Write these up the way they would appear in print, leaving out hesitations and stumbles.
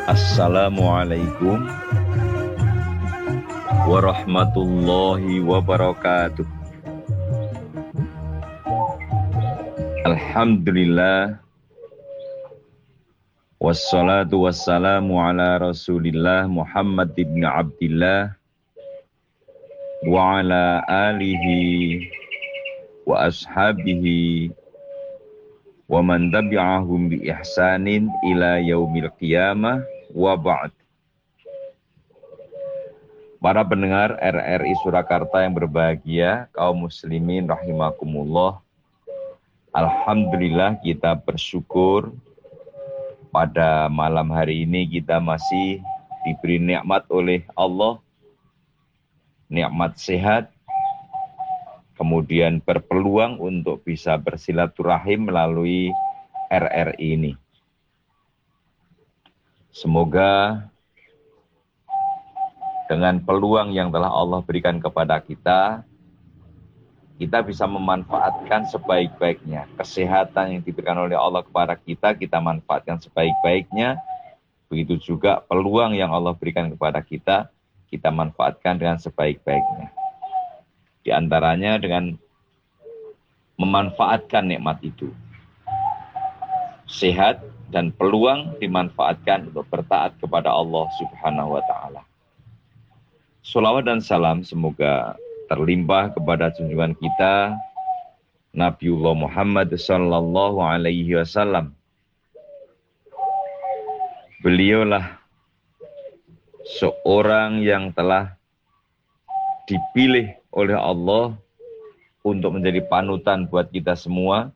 Assalamualaikum warahmatullahi wabarakatuh. Alhamdulillah wassalatu wassalamu ala Rasulillah Muhammad ibn Abdillah wa ala alihi wa ashabihi wa man tabi'ahum bi ihsanin ila yaumil qiyamah wa ba'd. Para pendengar RRI Surakarta yang berbahagia, kaum muslimin rahimakumullah. Alhamdulillah kita bersyukur pada malam hari ini kita masih diberi nikmat oleh Allah, nikmat sehat, kemudian berpeluang untuk bisa bersilaturahim melalui RRI ini. Semoga dengan peluang yang telah Allah berikan kepada kita, kita bisa memanfaatkan sebaik-baiknya. Kesehatan yang diberikan oleh Allah kepada kita, kita manfaatkan sebaik-baiknya. Begitu juga peluang yang Allah berikan kepada kita, kita manfaatkan dengan sebaik-baiknya. Di antaranya dengan memanfaatkan nikmat itu. Sehat dan peluang dimanfaatkan untuk bertaat kepada Allah Subhanahu wa ta'ala. Sholawat dan salam semoga terlimpah kepada junjungan kita Nabiullah Muhammad sallallahu alaihi wasallam. Beliaulah seorang yang telah dipilih oleh Allah untuk menjadi panutan buat kita semua,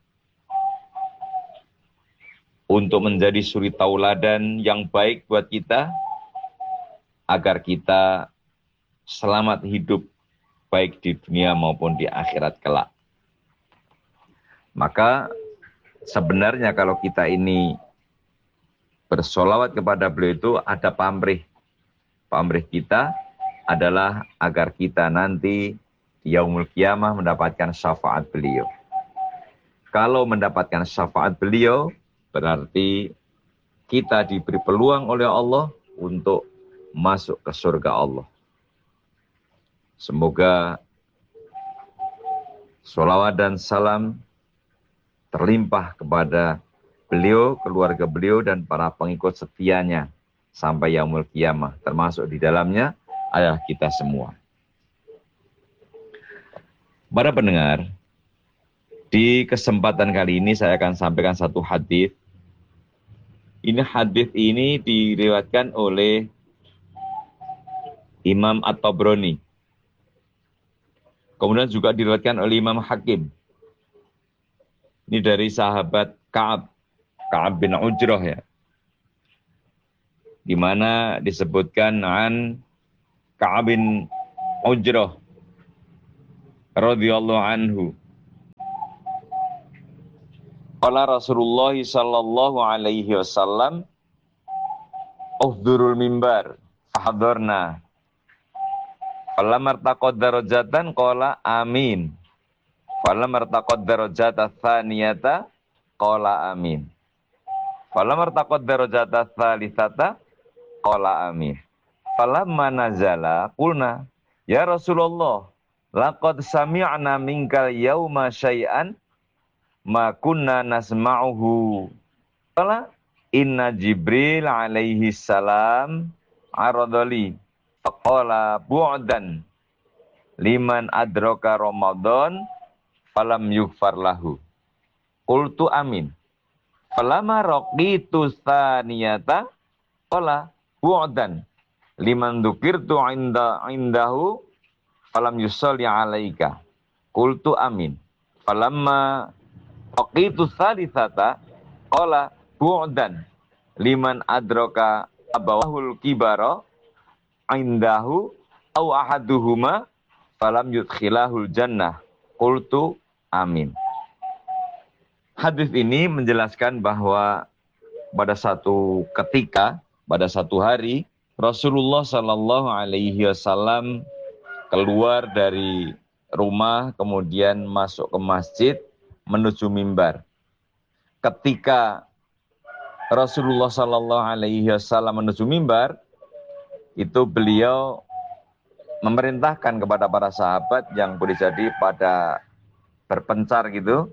untuk menjadi suri tauladan yang baik buat kita, agar kita selamat hidup baik di dunia maupun di akhirat kelak. Maka sebenarnya kalau kita ini bersolawat kepada beliau itu ada pamrih. Pamrih kita adalah agar kita nanti di yaumul qiyamah mendapatkan syafaat beliau. Kalau mendapatkan syafaat beliau, berarti kita diberi peluang oleh Allah untuk masuk ke surga Allah. Semoga sholawat dan salam terlimpah kepada beliau, keluarga beliau, dan para pengikut setianya sampai yaumul qiyamah, termasuk di dalamnya adalah kita semua. Para pendengar, di kesempatan kali ini saya akan sampaikan satu hadis. Hadis ini diriwayatkan oleh Imam At-Tabrani. Kemudian juga diriwayatkan oleh Imam Hakim. Ini dari sahabat Ka'ab bin Ujrah ya. Di mana disebutkan an Ka'ab bin Ujrah radhiyallahu anhu. Qala Rasulullah sallallahu alaihi wasallam uhdurul mimbar fahdharna. Falam martaqad darajatan qala amin. Falam martaqad darajata tsaniyata qala amin. Falam martaqad darajata tsalitsata qala amin. Falamma nazala qulna ya Rasulullah laqad sami'na minkal yauma syai'an ma kunna nasma'uhu. Qala inna Jibril alaihi salam aradali faqala bu'dan liman adraka Ramadan falam yughfar lahu. Qultu amin. Falama raqitu tsaniyata qala bu'dan liman dzukirtu indahu falam yusalli alaika. Qultu amin. Falamma raqitu tsalitsata qala bu'dan liman adraka abawahul kibara indahu au ahaduhuma falam yudkhilahul jannah. Qultu amin. Hadis ini menjelaskan bahwa pada satu ketika, pada satu hari, Rasulullah sallallahu alaihi wasallam keluar dari rumah, kemudian masuk ke masjid menuju mimbar. Ketika Rasulullah Sallallahu Alaihi Wasallam menuju mimbar, itu beliau memerintahkan kepada para sahabat yang boleh jadi pada berpencar gitu,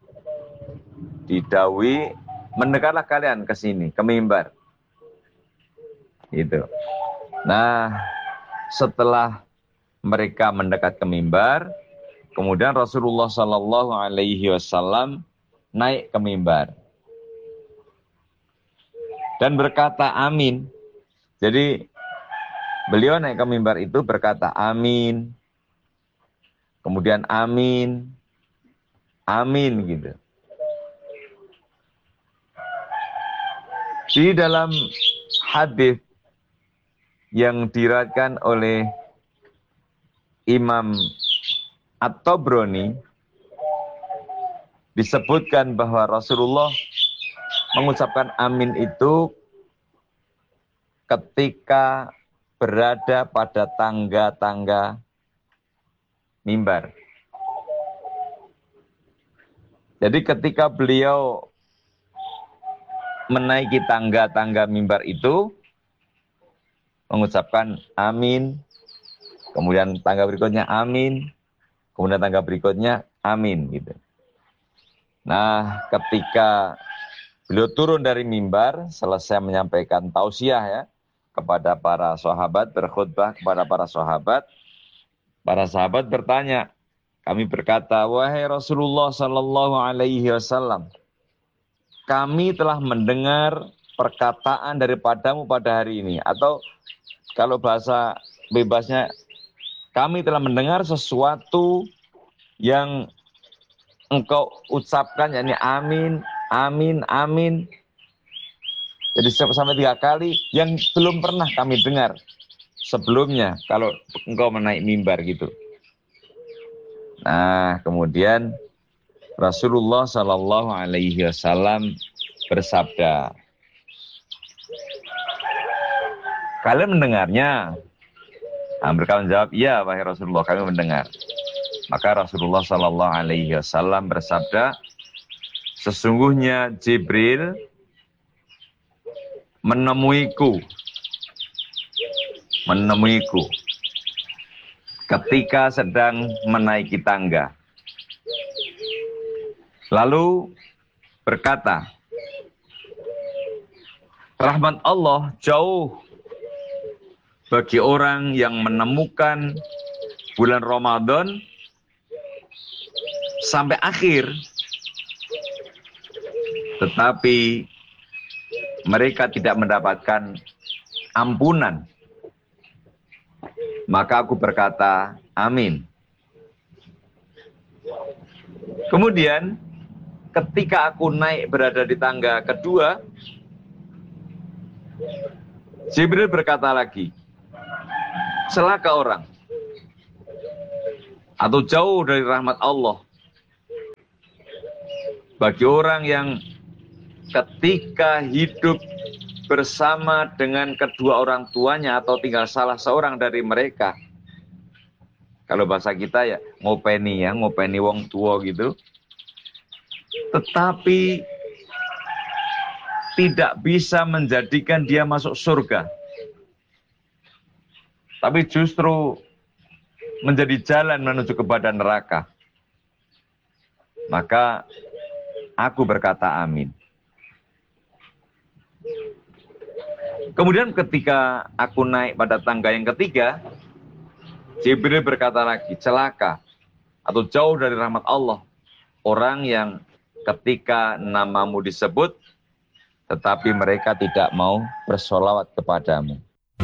didhawuhi, mendekatlah kalian ke sini, ke mimbar. Gitu. Nah, setelah mereka mendekat ke mimbar, kemudian Rasulullah Sallallahu Alaihi Wasallam naik ke mimbar dan berkata amin. Jadi beliau naik ke mimbar itu berkata amin, kemudian amin, amin gitu. Di dalam hadis yang diriwayatkan oleh Imam At-Tabrani disebutkan bahwa Rasulullah mengucapkan amin itu ketika berada pada tangga-tangga mimbar. Jadi ketika beliau menaiki tangga-tangga mimbar itu, mengucapkan amin, kemudian tangga berikutnya amin, kemudian tangga berikutnya amin gitu. Nah, ketika beliau turun dari mimbar, selesai menyampaikan tausiah ya kepada para sahabat, berkhutbah kepada para sahabat bertanya, kami berkata, wahai Rasulullah Sallallahu Alaihi Wasallam, kami telah mendengar perkataan daripadamu pada hari ini. Atau kalau bahasa bebasnya, kami telah mendengar sesuatu yang engkau ucapkan, yakni amin, amin, amin. Jadi sampai 3 kali yang belum pernah kami dengar sebelumnya kalau engkau menaik mimbar gitu. Nah, kemudian Rasulullah Sallallahu Alaihi Wasallam bersabda, kalian mendengarnya? Mereka menjawab, iya wahai Rasulullah, kami mendengar. Maka Rasulullah Sallallahu Alaihi Wasallam bersabda, sesungguhnya Jibril menemuiku ketika sedang menaiki tangga. Lalu berkata, rahmat Allah jauh bagi orang yang menemukan bulan Ramadan sampai akhir, tetapi mereka tidak mendapatkan ampunan. Maka aku berkata, amin. Kemudian ketika aku naik berada di tangga kedua, Jibril berkata lagi, celaka orang atau jauh dari rahmat Allah bagi orang yang ketika hidup bersama dengan kedua orang tuanya atau tinggal salah seorang dari mereka. Kalau bahasa kita ya ngopeni wong tua gitu. Tetapi tidak bisa menjadikan dia masuk surga. Tapi justru menjadi jalan menuju kepada neraka. Maka aku berkata amin. Kemudian ketika aku naik pada tangga yang ketiga, Jibril berkata lagi, celaka atau jauh dari rahmat Allah orang yang ketika namamu disebut, tetapi mereka tidak mau bersolawat kepadamu.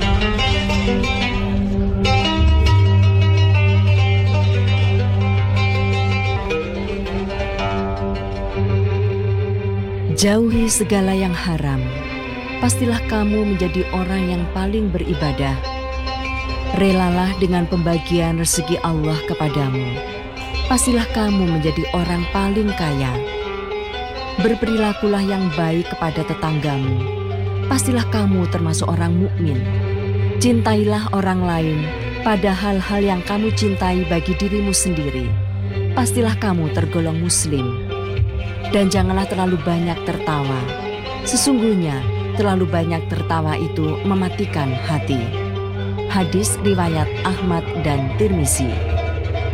Jauhi segala yang haram. Pastilah kamu menjadi orang yang paling beribadah. Relalah dengan pembagian rezeki Allah kepadamu. Pastilah kamu menjadi orang paling kaya. Berperilakulah yang baik kepada tetanggamu. Pastilah kamu termasuk orang mukmin. Cintailah orang lain pada hal-hal yang kamu cintai bagi dirimu sendiri. Pastilah kamu tergolong muslim. Dan janganlah terlalu banyak tertawa. Sesungguhnya terlalu banyak tertawa itu mematikan hati. Hadis riwayat Ahmad dan Tirmizi.